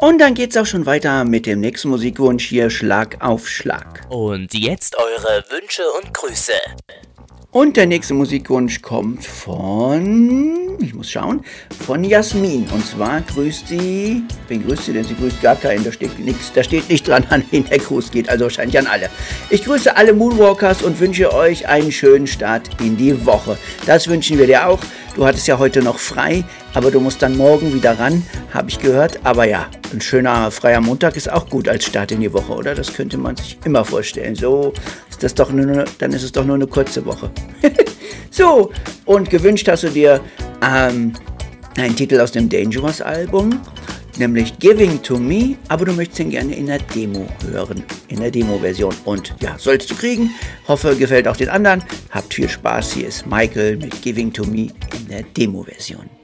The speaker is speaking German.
Und dann geht's auch schon weiter mit dem nächsten Musikwunsch hier, Schlag auf Schlag. Und jetzt eure Wünsche und Grüße. Und der nächste Musikwunsch kommt von, ich muss schauen, von Jasmin. Und zwar grüßt sie, wen grüßt sie denn? Sie grüßt gar keinen, da steht nicht dran, an wen der Gruß geht, also wahrscheinlich an alle. Ich grüße alle Moonwalkers und wünsche euch einen schönen Start in die Woche. Das wünschen wir dir auch. Du hattest ja heute noch frei, aber du musst dann morgen wieder ran, habe ich gehört. Aber ja, ein schöner freier Montag ist auch gut als Start in die Woche, oder? Das könnte man sich immer vorstellen. So ist das doch dann ist es doch nur eine kurze Woche. So, und gewünscht hast du dir einen Titel aus dem Dangerous-Album, nämlich Giving to Me, aber du möchtest ihn gerne in der Demo hören, in der Demo-Version. Und ja, sollst du kriegen. Hoffe, gefällt auch den anderen. Habt viel Spaß. Hier ist Michael mit Giving to Me in der Demo-Version.